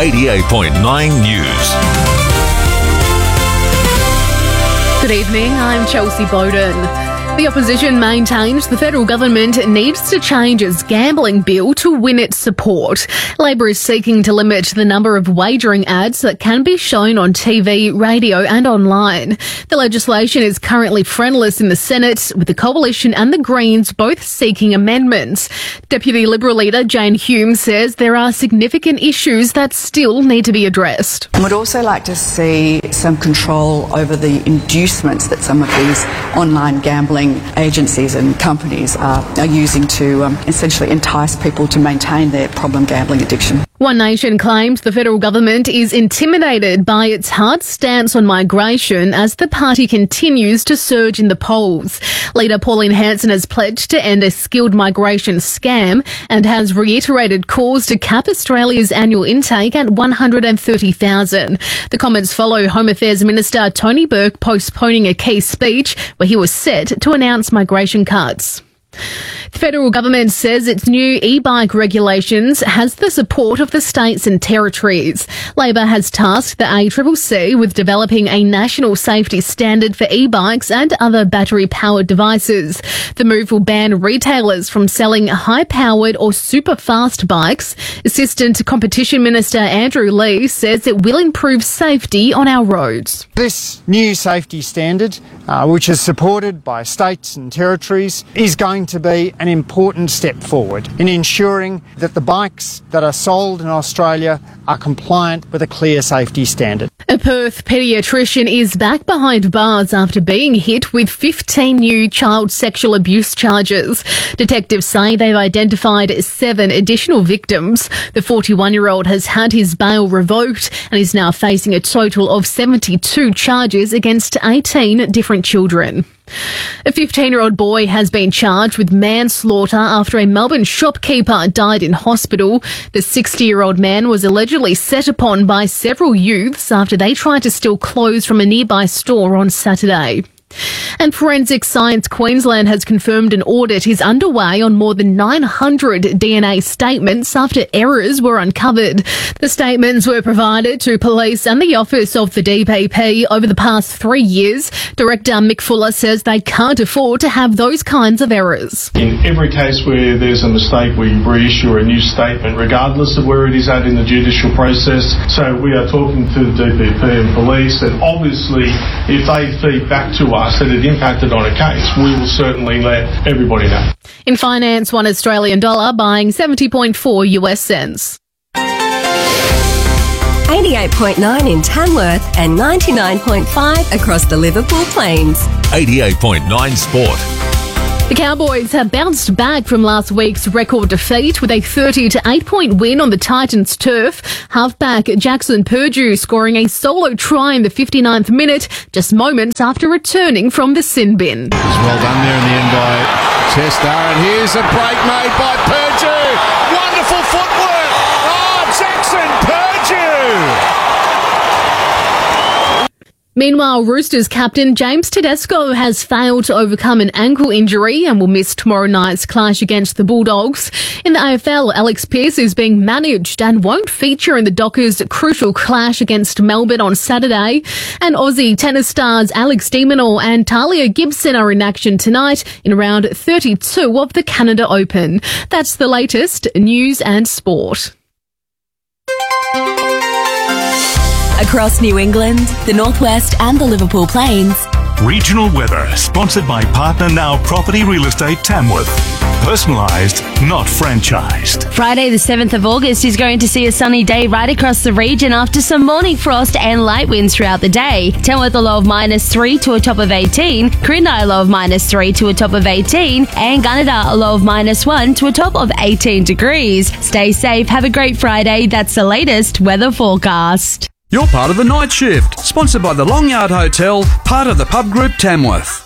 88.9 News. Good evening, I'm Chelsea Bowden. The opposition maintains the federal government needs to change its gambling bill to win its support. Labor is seeking to limit the number of wagering ads that can be shown on TV, radio and online. The legislation is currently friendless in the Senate, with the Coalition and the Greens both seeking amendments. Deputy Liberal leader Jane Hume says there are significant issues that still need to be addressed. I would also like to see some control over the inducements that some of these online gambling agencies and companies are using to essentially entice people to maintain their problem gambling addiction. One Nation claims the federal government is intimidated by its hard stance on migration as the party continues to surge in the polls. Leader Pauline Hanson has pledged to end a skilled migration scam and has reiterated calls to cap Australia's annual intake at 130,000. The comments follow Home Affairs Minister Tony Burke postponing a key speech where he was set to announce migration cuts. The federal government says its new e-bike regulations has the support of the states and territories. Labor has tasked the ACCC with developing a national safety standard for e-bikes and other battery-powered devices. The move will ban retailers from selling high-powered or super-fast bikes. Assistant Competition Minister Andrew Lee says it will improve safety on our roads. This new safety standard, which is supported by states and territories, is going to be an important step forward in ensuring that the bikes that are sold in Australia are compliant with a clear safety standard. A Perth paediatrician is back behind bars after being hit with 15 new child sexual abuse charges. Detectives say they've identified 7 additional victims. The 41-year-old has had his bail revoked and is now facing a total of 72 charges against 18 different children. A 15-year-old boy has been charged with manslaughter after a Melbourne shopkeeper died in hospital. The 60-year-old man was allegedly set upon by several youths after they tried to steal clothes from a nearby store on Saturday. And Forensic Science Queensland has confirmed an audit is underway on more than 900 DNA statements after errors were uncovered. The statements were provided to police and the Office of the DPP over the past 3 years. Director Mick Fuller says they can't afford to have those kinds of errors. In every case where there's a mistake, we reissue a new statement regardless of where it is at in the judicial process. So we are talking to the DPP and police, and obviously if they feed back to us that it impacted on a case, we will certainly let everybody know. In finance, one Australian dollar buying 70.4 US cents. 88.9 in Tamworth and 99.5 across the Liverpool Plains. 88.9 Sport. The Cowboys have bounced back from last week's record defeat with a 30-8 point win on the Titans' turf. Halfback Jackson Purdue scoring a solo try in the 59th minute, just moments after returning from the sin bin. It's well done there in the end by Testa, and here's a break made by Purdue. Wonderful footwork. Oh, Jackson Purdue. Meanwhile, Roosters captain James Tedesco has failed to overcome an ankle injury and will miss tomorrow night's clash against the Bulldogs. In the AFL, Alex Pearce is being managed and won't feature in the Dockers' crucial clash against Melbourne on Saturday. And Aussie tennis stars Alex de Minaur and Talia Gibson are in action tonight in round 32 of the Canada Open. That's the latest news and sport. Across New England, the Northwest and the Liverpool Plains. Regional weather, sponsored by Partner Now Property Real Estate Tamworth. Personalised, not franchised. Friday the 7th of August is going to see a sunny day right across the region after some morning frost and light winds throughout the day. Tamworth a low of -3 to a top of 18, Corinda a low of -3 to a top of 18, and Gunnedah a low of -1 to a top of 18 degrees. Stay safe, have a great Friday. That's the latest weather forecast. You're part of the Night Shift, sponsored by the Long Yard Hotel, part of the Pub Group Tamworth.